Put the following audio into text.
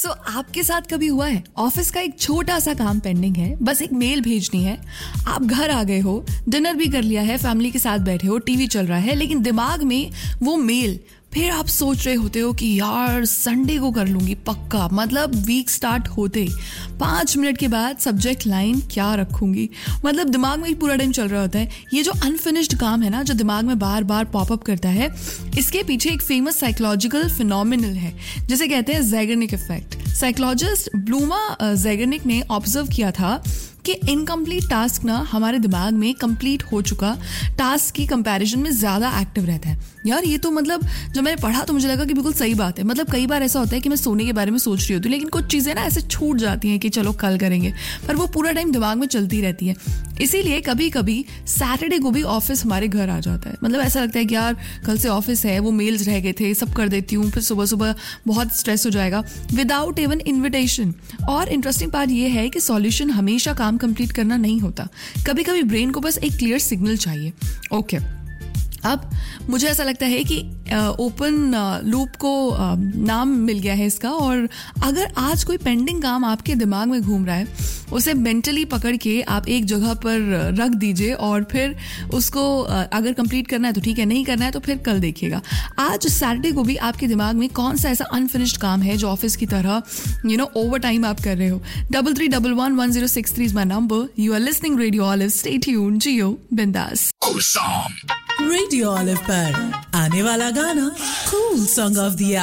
आपके साथ कभी हुआ है ऑफिस का एक छोटा सा काम पेंडिंग है, बस एक मेल भेजनी है, आप घर आ गए हो, डिनर भी कर लिया है, फैमिली के साथ बैठे हो, टीवी चल रहा है, लेकिन दिमाग में वो मेल, फिर आप सोच रहे होते हो कि यार संडे को कर लूंगी पक्का, मतलब वीक स्टार्ट होते 5 मिनट के बाद सब्जेक्ट लाइन क्या रखूंगी, मतलब दिमाग में पूरा टाइम चल रहा होता है। ये जो अनफिनिश्ड काम है ना, जो दिमाग में बार बार पॉपअप करता है, इसके पीछे एक फेमस साइकोलॉजिकल फिनोमिनल है जिसे कहते हैं ज़ेगनिक इफेक्ट। साइकोलॉजिस्ट ब्लूमा ज़ेगनिक ने ऑब्जर्व किया था कि इनकम्प्लीट टास्क ना हमारे दिमाग में कंप्लीट हो चुका टास्क की कंपैरिजन में ज़्यादा एक्टिव रहता है। यार ये तो मतलब जब मैंने पढ़ा तो मुझे लगा कि बिल्कुल सही बात है। मतलब कई बार ऐसा होता है कि मैं सोने के बारे में सोच रही होती हूँ, लेकिन कुछ चीज़ें ना ऐसे छूट जाती हैं कि चलो कल करेंगे, पर वो पूरा टाइम दिमाग में चलती रहती है। इसीलिए कभी कभी सैटरडे को भी ऑफिस हमारे घर आ जाता है। मतलब ऐसा लगता है कि यार कल से ऑफिस है, वो मेल्स रह गए थे, सब कर देती हूँ, फिर सुबह सुबह बहुत स्ट्रेस हो जाएगा विदाउट इवन इन्विटेशन। और इंटरेस्टिंग पार्ट ये है कि सॉल्यूशन हमेशा काम कंप्लीट करना नहीं होता, कभी कभी ब्रेन को बस एक क्लियर सिग्नल चाहिए। ओके, अब मुझे ऐसा लगता है कि ओपन लूप को नाम मिल गया है इसका, और अगर आज कोई पेंडिंग काम आपके दिमाग में घूम रहा है, उसे मेंटली पकड़ के आप एक जगह पर रख दीजिए और फिर उसको अगर कंप्लीट करना है तो ठीक है, नहीं करना है तो फिर कल देखिएगा। आज सैटरडे को भी आपके दिमाग में कौन सा ऐसा अनफिनिश्ड काम है जो ऑफिस की तरह ओवर टाइम आप कर रहे हो। 33111063 is my number. You are listening radio olive, stay tuned, जियो बिंदास। रेडियो ऑलिव पर आने वाला गाना कूल सॉन्ग ऑफ द